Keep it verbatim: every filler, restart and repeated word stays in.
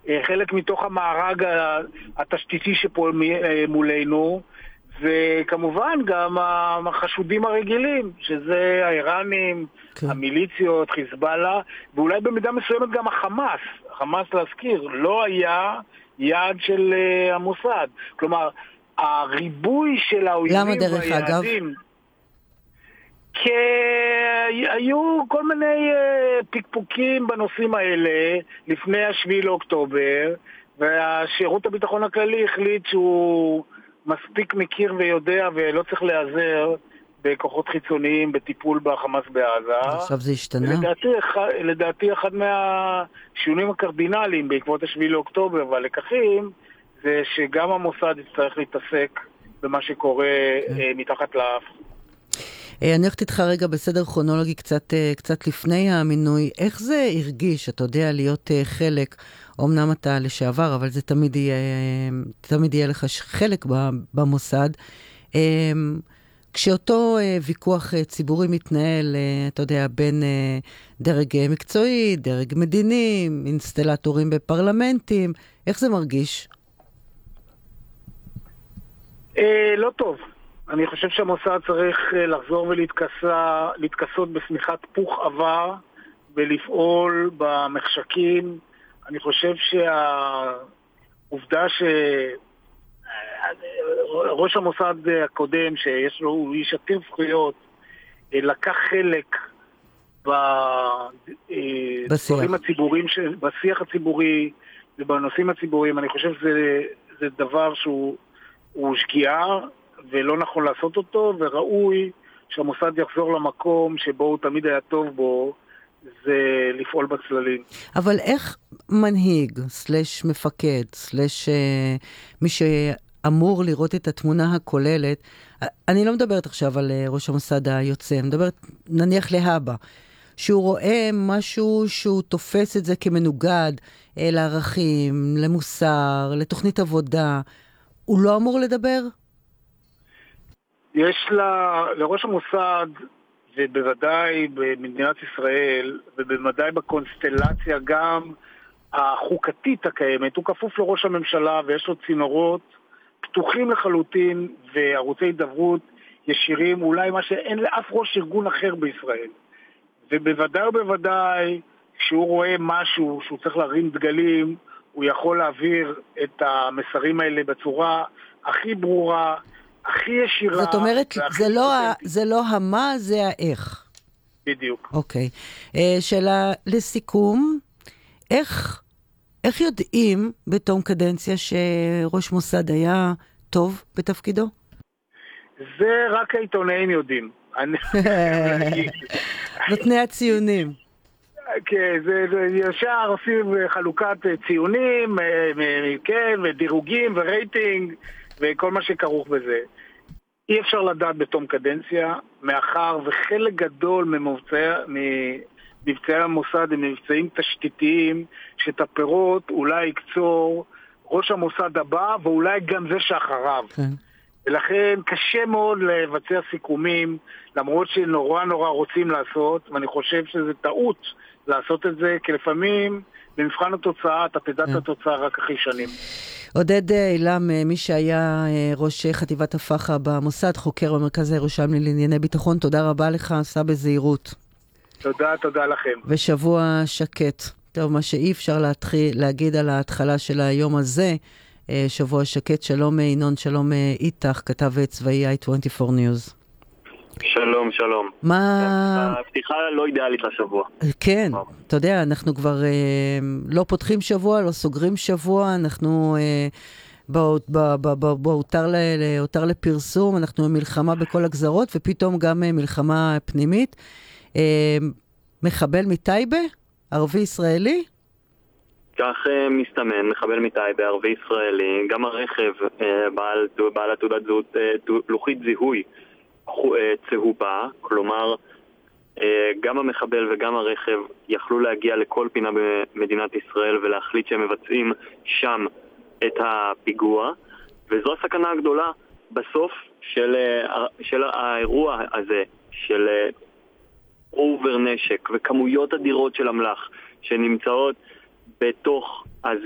חלק מתוך המארג התשתיתי שפה מולנו, וכמובן גם החשודים הרגילים, שזה האיראנים, כן. המיליציות, חיזבאללה, ואולי במידה מסוימת גם החמאס. החמאס, להזכיר, לא היה יעד של uh, המוסד. כלומר, הריבוי של האויבים למה דרך והיעדים... אגב? כי היו כל מיני uh, פיקפוקים בנושאים האלה לפני השביעי לאוקטובר, והשירות הביטחון הכללי החליט שהוא מספיק מכיר ויודע ולא צריך להיעזר בכוחות חיצוניים בטיפול בחמאס בעזה. עכשיו זה השתנה? לדעתי, לדעתי אחד מהשינויים הקרדינליים בעקבות השביעי לאוקטובר והלקחים זה שגם המוסד יצטרך להתעסק במה שקורה okay. מתחת לאף. אני הולכת איתך רגע בסדר כרונולוגי קצת, קצת לפני המינוי. איך זה הרגיש, אתה יודע, להיות חלק, אומנם אתה לשעבר, אבל זה תמיד יהיה, תמיד יהיה לך חלק במוסד. כשאותו ויכוח ציבורי מתנהל, אתה יודע, בין דרג מקצועי, דרג מדיני, אינסטלטורים בפרלמנטים, איך זה מרגיש? לא טוב. אני חושב שהמוסד צריך לחזור ולהתכסות בסמיכת פוך עבר ולפעול במחשכים. אני חושב שהעובדה שראש המוסד הקודם, שיש לו, הוא איש עתיר זכויות, לקח חלק בדברים הציבוריים, בשיח הציבורי ובנושאים הציבוריים, אני חושב שזה דבר שהוא שגיאה, ולא נכון לעשות אותו, וראוי שהמוסד יחזור למקום שבו הוא תמיד היה טוב בו, זה לפעול בצללים. אבל איך מנהיג, סלש מפקד, סלש מי שאמור לראות את התמונה הכוללת, אני לא מדברת עכשיו על ראש המוסד היוצא, אני מדברת נניח להבא, שהוא רואה משהו שהוא תופס את זה כמנוגד לערכים, למוסר, לתוכנית עבודה, הוא לא אמור לדבר? יש לה, לראש המוסד, ובוודאי במדינת ישראל, ובוודאי בקונסטלציה גם החוקתית הקיימת, הוא כפוף לראש הממשלה ויש לו צינורות פתוחים לחלוטין וערוצי דברות ישירים, אולי מה שאין לאף ראש ארגון אחר בישראל. ובוודאי ובוודאי, כשהוא רואה משהו שהוא צריך להרים דגלים, הוא יכול להעביר את המסרים האלה בצורה הכי ברורה, הכי ישירה. זאת אומרת, זה לא, זה לא המה, זה האיך. בדיוק. אוקיי. שאלה לסיכום, איך, איך יודעים בתום קדנציה שראש מוסד היה טוב בתפקידו? זה רק העיתונאים יודעים. נותני הציונים. כן, זה, זה ישר עושים חלוקת ציונים, כן, ודירוגים ורייטינג וכל מה שכרוך בזה. אי אפשר לדעת בתום קדנציה, מאחר וחלק גדול ממבצעי המוסד הם מבצעים תשתיתיים, שאת הפירות אולי יקצור ראש המוסד הבא, ואולי גם זה שאחריו. כן. ולכן קשה מאוד לבצע סיכומים, למרות שנורא נורא רוצים לעשות, ואני חושב שזה טעות לעשות את זה, כי לפעמים במבחן התוצאה אתה תדע את התוצאה רק אחרי שנים. עודד אילם, מי שהיה ראש חטיבת הפחה במוסד, חוקר במרכז הירושלמי לענייני ביטחון, תודה רבה לך, עשה בזהירות. תודה, תודה לכם. ושבוע שקט. טוב, מה שאי אפשר להתחיל, להגיד על ההתחלה של היום הזה, שבוע שקט. שלום ינון, שלום איתך, כתב צבאי איי עשרים וארבע News. שלום, שלום. מה... הפתיחה לא אידיאלית לשבוע. כן, אתה יודע, אנחנו כבר אה, לא פותחים שבוע, לא סוגרים שבוע, אנחנו אה, בהותר ל, לפרסום, אנחנו במלחמה בכל הגזרות, ופתאום גם מלחמה פנימית. אה, מחבל מטייבה, ערבי ישראלי? כך אה, מסתמן, מחבל מטייבה, ערבי ישראלי, גם הרכב אה, בעל, בעל תעודת זהות, אה, לוחית זיהוי, צהובה, כלומר גם המחבל וגם הרכב יכלו להגיע לכל פינה במדינת ישראל ולהחליט שהם מבצעים שם את הפיגוע, וזו הסכנה הגדולה בסוף של, של האירוע הזה, של אובר נשק וכמויות אדירות של אמל"ח שנמצאות בתוך